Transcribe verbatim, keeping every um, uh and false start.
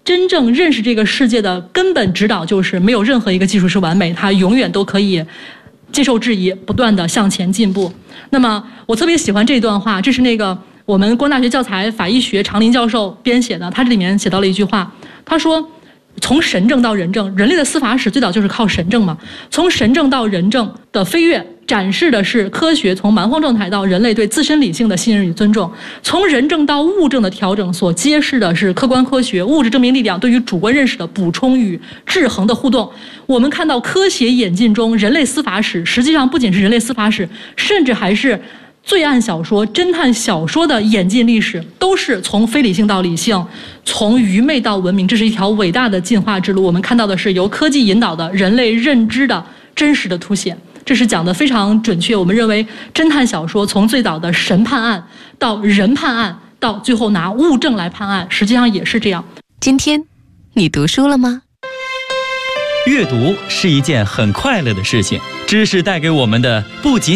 真正认识这个世界的根本指导就是没有任何一个技术是完美，它永远都可以接受质疑，不断的向前进步。那么我特别喜欢这段话，这是那个我们公大学教材法医学常林教授编写的，他这里面写到了一句话，他说从神政到人政，人类的司法史最早就是靠神政嘛，从神政到人政的飞跃展示的是科学从蛮荒状态到人类对自身理性的信任与尊重，从人政到物政的调整所揭示的是客观科学物质证明力量对于主观认识的补充与制衡的互动。我们看到科学演进中人类司法史实际上不仅是人类司法史，甚至还是罪案小说、侦探小说的演进历史，都是从非理性到理性，从愚昧到文明，这是一条伟大的进化之路。我们看到的是由科技引导的人类认知的真实的凸显，这是讲得非常准确。我们认为侦探小说从最早的神判案到人判案，到最后拿物证来判案，实际上也是这样。 今天你读书了吗？ 阅读是一件很快乐的事情，知识带给我们的不仅